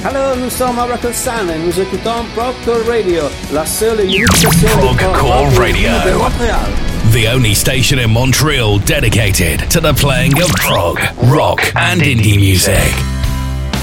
Alors, nous sommes à Rockelsand et nous écoutons Progcore Radio, la seule et unique station Progcore Radio de Montréal. The only station in Montreal dedicated to the playing of prog, rock and indie music.